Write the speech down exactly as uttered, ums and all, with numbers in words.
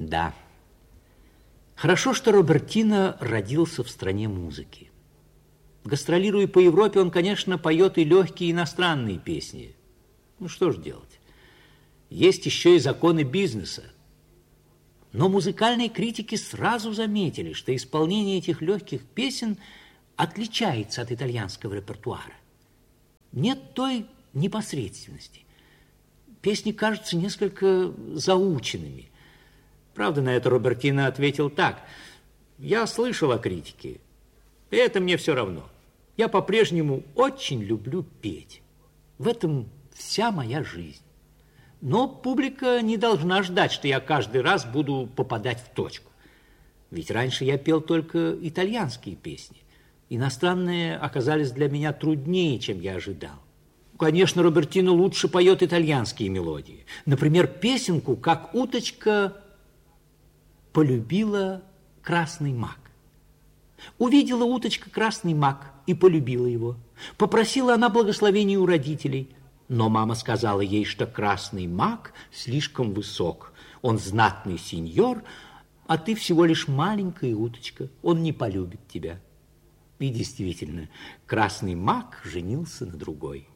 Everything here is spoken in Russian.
Да. Хорошо, что Робертино родился в стране музыки. Гастролируя по Европе, он, конечно, поет и легкие иностранные песни. Ну, что ж делать? Есть еще и законы бизнеса. Но музыкальные критики сразу заметили, что исполнение этих легких песен отличается от итальянского репертуара. Нет той непосредственности. Песни кажутся несколько заученными. Правда, на это Робертино ответил так: «Я слышал о критике, и это мне все равно. Я по-прежнему очень люблю петь. В этом вся моя жизнь. Но публика не должна ждать, что я каждый раз буду попадать в точку. Ведь раньше я пел только итальянские песни. Иностранные оказались для меня труднее, чем я ожидал. Конечно, Робертино лучше поет итальянские мелодии. Например, песенку «Как уточка полюбила красный мак». Увидела уточка красный мак и полюбила его. Попросила она благословения у родителей, но мама сказала ей, что красный мак слишком высок. Он знатный сеньор, а ты всего лишь маленькая уточка. Он не полюбит тебя. И действительно, красный мак женился на другой.